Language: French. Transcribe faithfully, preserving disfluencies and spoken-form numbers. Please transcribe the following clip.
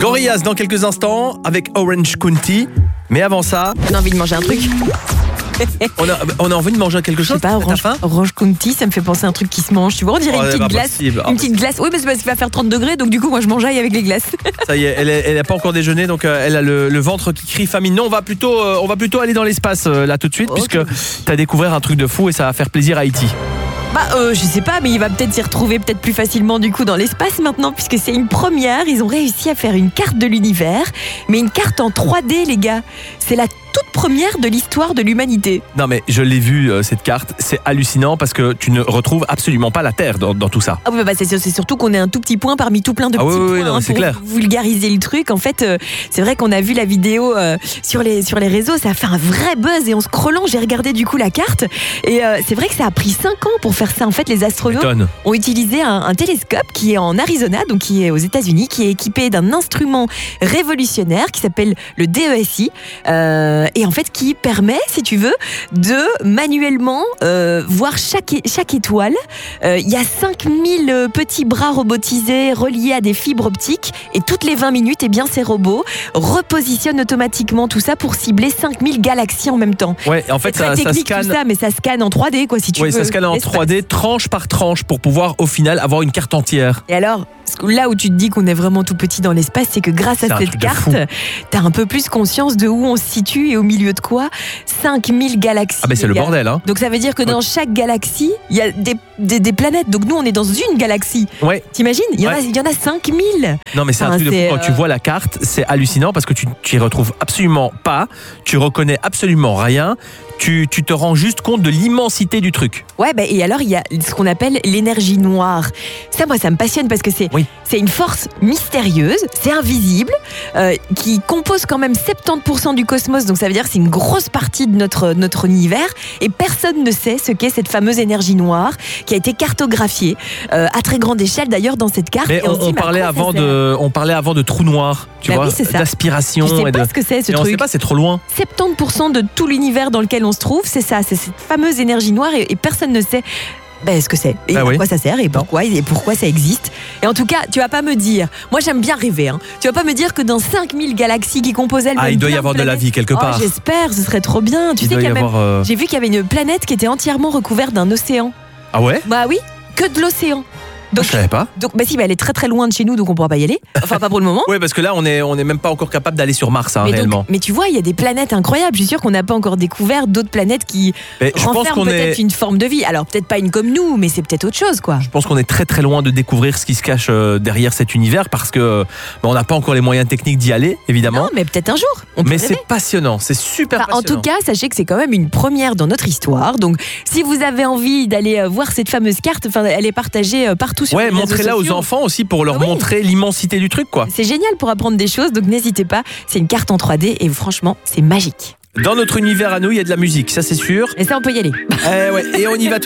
Gorillaz dans quelques instants avec Orange County. Mais avant ça, On a envie de manger un truc. on a, on a envie de manger quelque Je sais chose. pas, T'as Orange, faim Orange County, ça me fait penser à un truc qui se mange. Tu vois, on dirait Oh, une c'est petite pas glace. possible. Ah, Une mais petite glace. Oui, mais c'est parce qu'il va faire trente degrés, donc du coup, moi, je mangeaille avec les glaces. Ça y est, elle, est- elle n'a pas encore déjeuné, donc euh, elle a le, le ventre qui crie famine. Non, on va plutôt, euh, on va plutôt aller dans l'espace euh, là tout de suite, Ok. puisque t'as découvert un truc de fou et ça va faire plaisir à Haïti. Bah, euh, je sais pas, mais il va peut-être s'y retrouver peut-être plus facilement du coup dans l'espace maintenant, puisque c'est une première. Ils ont réussi à faire une carte de l'univers, mais une carte en trois D, les gars. C'est la toute première de l'histoire de l'humanité. Non mais je l'ai vu euh, cette carte, c'est hallucinant parce que tu ne retrouves absolument pas la Terre dans, dans tout ça. Ah oui, bah c'est, c'est surtout qu'on est un tout petit point parmi tout plein de Ah petits oui, oui, points. non, hein, c'est pour clair. vulgariser le truc, en fait, euh, c'est vrai qu'on a vu la vidéo euh, sur les sur les réseaux, ça a fait un vrai buzz et en scrollant, j'ai regardé du coup la carte et euh, c'est vrai que ça a pris cinq ans pour faire ça. En fait, les astronautes M'étonne. ont utilisé un, un télescope qui est en Arizona, donc qui est aux États-Unis, qui est équipé d'un instrument révolutionnaire qui s'appelle le D E S I, euh, et en fait qui permet, si tu veux, de manuellement euh, voir chaque, é- chaque étoile. Euh, Il y a cinq mille petits bras robotisés reliés à des fibres optiques et toutes les vingt minutes, eh bien, ces robots repositionnent automatiquement tout ça pour cibler cinq mille galaxies en même temps. Ouais, en fait C'est très ça, ça technique scanne. tout ça, mais ça scanne en trois D, quoi, si tu Oui, veux. ça scanne en l'espace. trois D, tranche par tranche, pour pouvoir au final avoir une carte entière. Et alors, là où tu te dis qu'on est vraiment tout petit dans l'espace, c'est que grâce C'est à un cette truc de carte, fou. t'as un peu plus conscience de où on se situe et au milieu de quoi. cinq mille galaxies. Ah ben c'est les le gars. bordel, hein. Donc ça veut dire que dans chaque galaxie, il y a des, des, des planètes. Donc nous, on est dans une galaxie. Ouais. T'imagines ? Il y en a, Ouais. il y en a cinq mille. Non mais c'est un Enfin, truc de fou. c'est, Quand tu euh, vois la carte, c'est hallucinant parce que tu tu y retrouves absolument pas, tu reconnais absolument rien, tu, tu te rends juste compte de l'immensité du truc. Ouais, bah, et alors il y a ce qu'on appelle l'énergie noire. Ça, moi, ça me passionne parce que c'est Oui. c'est une force mystérieuse, c'est invisible, euh, qui compose quand même soixante-dix pour cent du cosmos. Donc ça veut dire que c'est une grosse partie de notre, notre univers. Et personne ne sait ce qu'est cette fameuse énergie noire qui a été cartographiée euh, à très grande échelle d'ailleurs dans cette carte. Mais Et on, se dit, on mais à parlait quoi ça avant sert de, on parlait avant de trous noirs, tu Bah vois, oui, c'est ça. d'aspiration Je sais et de. pas ce que c'est ce Et on truc. sait pas, c'est trop loin. soixante-dix pour cent de tout l'univers dans lequel on se trouve, c'est ça, c'est cette fameuse énergie noire et, et personne ne sait ben, ce que c'est et Ah à oui. quoi ça sert et pourquoi et pourquoi ça existe. Et en tout cas, tu vas pas me dire, moi j'aime bien rêver, hein, tu vas pas me dire que dans cinq mille galaxies qui composent elles-mêmes Ah, il doit y plein avoir de la planètes- vie quelque Oh, part. j'espère, ce serait trop bien. Tu Il sais doit qu'il y y a même- avoir. euh, J'ai vu qu'il y avait une planète qui était entièrement recouverte d'un océan. Ah ouais. Bah oui, que de l'océan. Donc, Je savais pas. donc bah si, bah elle est très très loin de chez nous, donc on pourra pas y aller. Enfin, pas pour le moment. Ouais, parce que là, on est, on est même pas encore capable d'aller sur Mars, hein, Mais, donc- réellement. mais tu vois, il y a des planètes incroyables. Je suis sûre qu'on n'a pas encore découvert d'autres planètes qui Mais je pense renferment qu'on peut-être est, une forme de vie. Alors peut-être pas une comme nous, mais c'est peut-être autre chose, quoi. je pense qu'on est très très loin de découvrir ce qui se cache euh, derrière cet univers parce que euh, bah, on n'a pas encore les moyens techniques d'y aller, évidemment. Non, mais peut-être un jour. On peut Mais rêver. c'est passionnant, c'est super Enfin, en passionnant. tout cas, sachez que c'est quand même une première dans notre histoire. Donc, si vous avez envie d'aller euh, voir cette fameuse carte, enfin, elle est partagée euh, partout sur Ouais, les réseaux montrez-la aux sociaux. enfants aussi pour leur Oui. montrer l'immensité du truc, quoi. C'est génial pour apprendre des choses, donc n'hésitez pas. C'est une carte en trois D et franchement, c'est magique. Dans notre univers à nous, il y a de la musique, ça c'est sûr. Et ça, on peut y aller. Eh ouais, et on y va tout